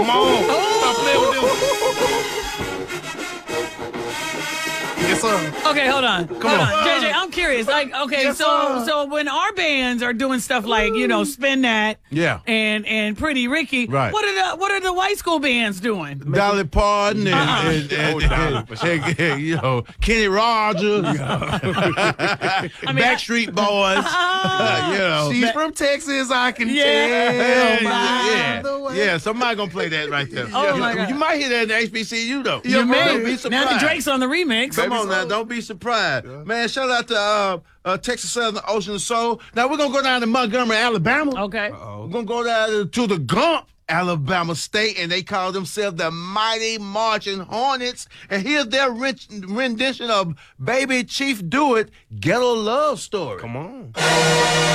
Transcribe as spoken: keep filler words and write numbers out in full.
Come on. Stop playing with them. Yes, sir. Okay, hold on. Come hold on. on. J J, I'm curious. Like, okay, Yes, so sir. so when our bands are doing stuff like, you know, Spin That Yeah. and and Pretty Ricky, Right. what are the what are the white school bands doing? Dolly Parton and, Uh-uh. and, and, Oh, Dolly, and- for sure. and- and, you know, Kenny Rogers, Backstreet Boys. you know, She's from Texas, I can Yeah. tell. yeah, by yeah, the way. yeah. Somebody gonna play that right there. Oh, you, my God. you might hear that in the H B C U though. You may. Don't be surprised. Now that Drake's on the remix. Come Baby on now, Soul. don't be surprised. Man, shout out to uh, uh, Texas Southern Ocean Soul. Now we're gonna go down to Montgomery, Alabama. Okay. We're gonna go down to the Gump, Alabama State, and they call themselves the Mighty Marching Hornets. And here's their rich rendition of Baby Chief Do It, Ghetto Love Story. Come on.